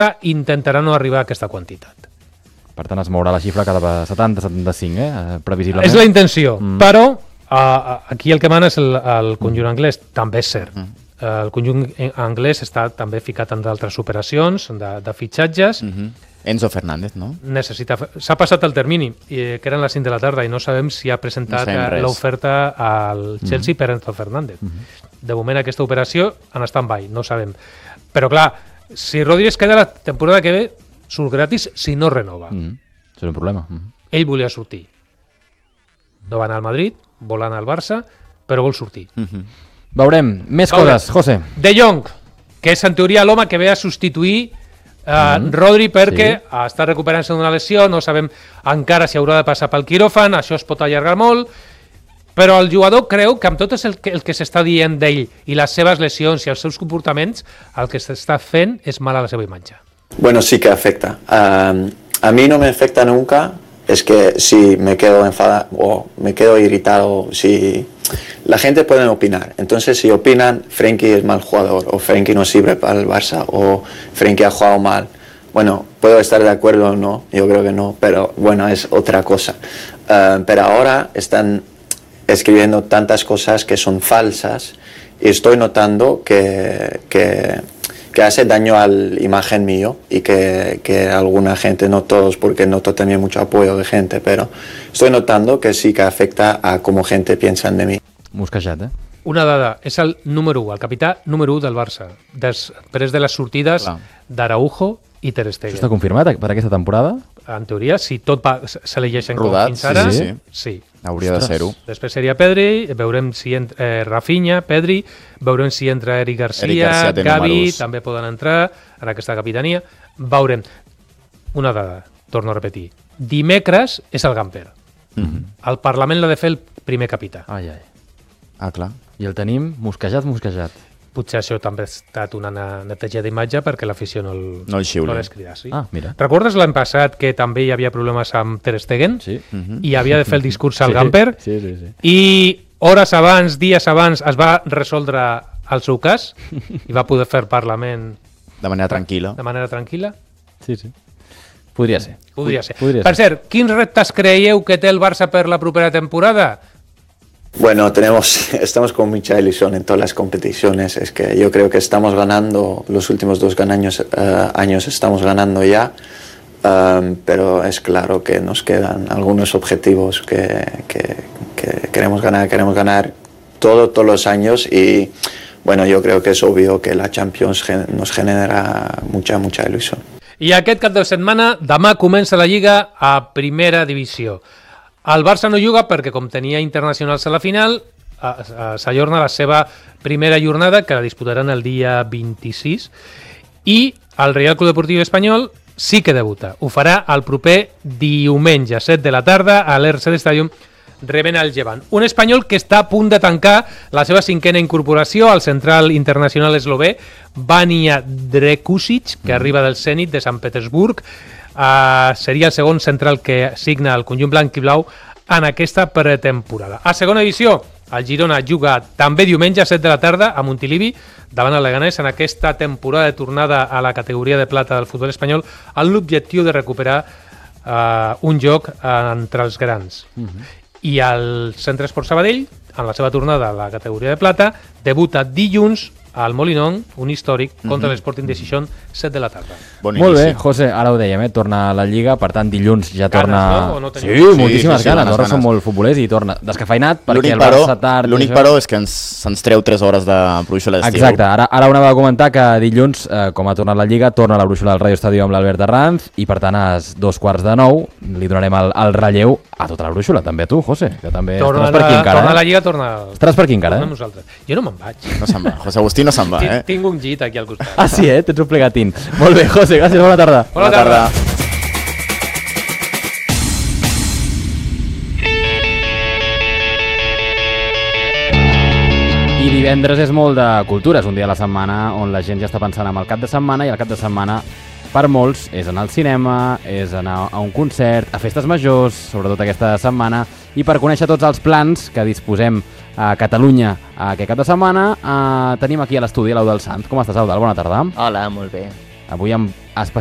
intentarà no arribar a aquesta quantitat. Per tant, es mourà la xifra cada 70-75, previsiblement. És la intenció, però aquí el que mana és el conjunt anglès, també és cert. El conjunt anglès està també ficat en d'altres operacions, de fitxatges. Enzo Fernández, no? S'ha passat el termini, que eren les 5 de la tarda, i no sabem si ha presentat l'oferta al Chelsea per Enzo Fernández. De moment aquesta operació en stand-by, no sabem. Però clar, si Rodri es queda la temporada que ve, surt gratis si no renova. És un problema. Ell volia sortir. No va anar al Madrid, vol anar al Barça, però vol sortir. Veurem. Més coses, José. De Jong, que és en teoria l'home que ve a substituir Rodri perquè està recuperant-se d'una lesió, no sabem encara si haurà de passar pel quiròfan, això es pot allargar molt, però el jugador creu que amb tot el que s'està dient d'ell i les seves lesions i els seus comportaments, el que s'està fent és mal a la seva imatge. Bueno, sí que afecta. A mí no me afecta nunca, es que si me quedo enfadado o me quedo irritado, si la gente puede opinar. Entonces, si opinan, Frenkie es mal jugador, o Frenkie no sirve para el Barça, o Frenkie ha jugado mal. Bueno, puedo estar de acuerdo o no, yo creo que no, pero bueno, es otra cosa. Pero ahora están escribiendo tantas cosas que son falsas y estoy notando que hace daño a la imagen mío y que alguna gente, no todos, porque noto también mucho apoyo de gente, pero estoy notando que sí que afecta a cómo gente piensa de mí. Mosquejat, Una dada, és el número 1, el capità número 1 del Barça, després de les sortides d'Araujo i Ter Stegen. Això està confirmat per aquesta temporada? En teoria, si tot s'elegeixen com fins ara, sí. Hauria de ser-ho. Després seria Pedri, veurem si entra Rafinha, Pedri, veurem si entra Eric Garcia, Gavi, també poden entrar en aquesta capitania. Veurem. Una dada, torno a repetir. Dimecres és el Gamper. El Parlament l'ha de fer el primer capità. Clar. I el tenim mosquejat. Potser això també ha estat una neteja d'imatge perquè l'afició no el xiuli. l'ha cridat. Sí? Mira. Recordes l'any passat que també hi havia problemes amb Ter Stegen? Sí. I havia de fer el discurs al Gamper? Sí. I hores abans, dies abans, es va resoldre el seu cas i va poder fer Parlament de manera tranquil·la. Sí. Podria ser. Per cert, quins reptes creieu que té el Barça per la propera temporada? Bueno, estamos con mucha ilusión en todas las competiciones. Es que yo creo que estamos ganando, los últimos 2 años estamos ganando ya, pero es claro que nos quedan algunos objetivos que queremos ganar todos los años y bueno, yo creo que es obvio que la Champions nos genera mucha ilusión. I aquest cap de setmana, demà comença la Lliga a primera divisió. El Barça no juga perquè, com tenia internacionals a la final, s'ajorna la seva primera jornada, que la disputaran el dia 26, i el Real Club Deportiu Espanyol sí que debuta. Ho farà el proper diumenge, 7 de la tarda, a l'Ercel Stadium, rebent el Llevant. Un Espanyol que està a punt de tancar la seva 5a incorporació al central internacional eslové, Vanja Drekušić, que arriba del Zenit de Sant Petersburg. Seria el segon central que signa el conjunt blanc i blau en aquesta pretemporada. A segona divisió, el Girona juga també diumenge a 7 de la tarda a Montilivi davant el Leganés en aquesta temporada de tornada a la categoria de plata del futbol espanyol amb l'objectiu de recuperar un lloc entre els grans. I el Centre Esport Sabadell, en la seva tornada a la categoria de plata, debuta dilluns al Molinón, un històric, contra l'Sporting de Gijón, 7 de la tarda. Molt bé, José, ara ho dèiem, torna a la Lliga, per tant dilluns ja torna... Ganes, no? Sí, moltíssimes ganes, nosaltres som molt futbolers i torna descafeinat perquè el Barça tard... L'únic però és que se'ns treu 3 hores de brúixola d'estiu. Exacte, ara ho anava a comentar que dilluns, com ha tornat la Lliga, torna la brúixola del Radio Estadio amb l'Albert Arranz i per tant a 2:15 li donarem el relleu a tota la brúixola, també a tu, José, que també estaràs per aquí encara. Torna a la Lliga, torna... Estaràs per aquí encara, Jo no me'n vaig. No se'n va, José Agustí no se'n va, Tinc un llit aquí al costat. Ah, sí, tens un plegatín. Molt bé, José, gràcies, bona tarda. Bona tarda. I divendres és molt de cultura, és un dia a la setmana on la gent ja està pensant en el cap de setmana i el cap de setmana per molts és anar al cinema, és anar a un concert, a festes majors, sobretot aquesta setmana, i per conèixer tots els plans que disposem a Catalunya aquest cap de setmana tenim aquí a l'estudi l'Eudal Sant. Com estàs, Eudal? Bona tarda. Hola, molt bé. Avui amb